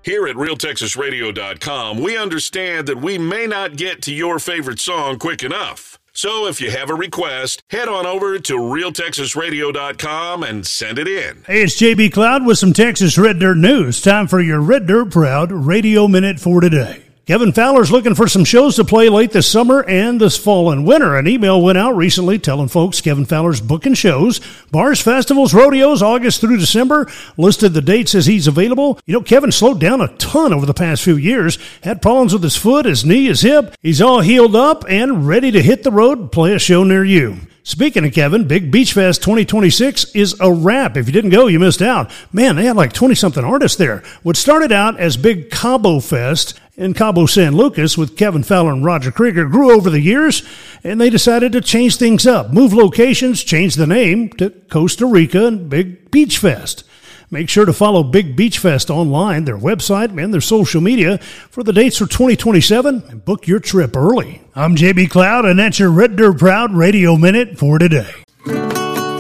Here at RealTexasRadio.com, we understand that we may not get to your favorite song quick enough. So if you have a request, head on over to RealTexasRadio.com and send it in. Hey, it's JB Cloud with some Texas Red Dirt news. Time for your Red Dirt Proud Radio Minute for today. Kevin Fowler's looking for some shows to play late this summer and this fall and winter. An email went out recently telling folks Kevin Fowler's booking shows, bars, festivals, rodeos, August through December, listed the dates as he's available. You know, Kevin slowed down a ton over the past few years, had problems with his foot, his knee, his hip. He's all healed up and ready to hit the road and play a show near you. Speaking of Kevin, Big Beach Fest 2026 is a wrap. If you didn't go, you missed out. Man, they had like 20-something artists there. What started out as Big Cabo Fest in Cabo San Lucas with Kevin Fowler and Roger Krieger grew over the years, and they decided to change things up, move locations, change the name to Costa Rica and Big Beach Fest. Make sure to follow Big Beach Fest online, their website, and their social media for the dates for 2027 and book your trip early. I'm JB Cloud, and that's your Red Dirt Proud Radio Minute for today.